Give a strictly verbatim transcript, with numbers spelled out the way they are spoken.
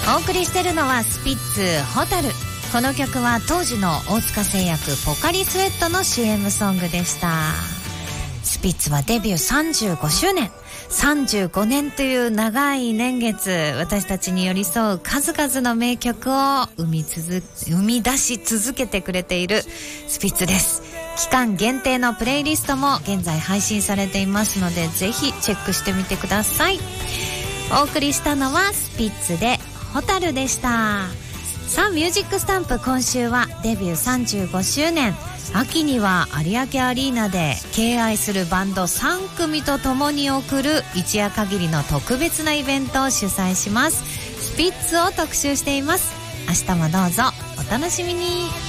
お送りしてるのはスピッツホタル。この曲は当時の大塚製薬ポカリスエットの シーエム ソングでした。スピッツはデビューさんじゅうごしゅうねん、さんじゅうごねんという長い年月、私たちに寄り添う数々の名曲を生み続生み出し続けてくれているスピッツです。期間限定のプレイリストも現在配信されていますので、ぜひチェックしてみてください。お送りしたのはスピッツでホタルでした。さあミュージックスタンプ、今週はデビューさんじゅうごしゅうねん、秋には有明アリーナで敬愛するバンドさんくみと共に送る一夜限りの特別なイベントを主催します。スピッツを特集しています。明日もどうぞお楽しみに。